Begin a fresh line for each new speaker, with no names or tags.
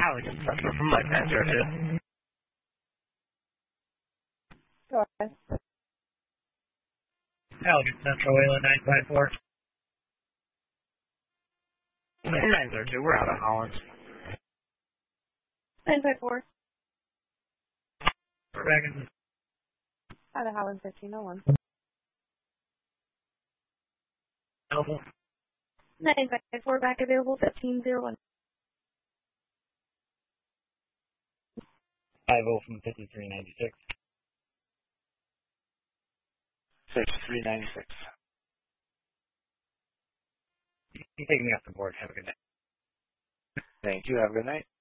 Halligan Central from Life Answer.
Go ahead.
Halligan Central, Wayland 954. 902, we're out of Holland.
954.
We're back in
Out of Holland 1501.
available.
954 back available 1501.
50 from 5396. 6396. You take me off the board. Have a good night.
Thank you. Have a good night.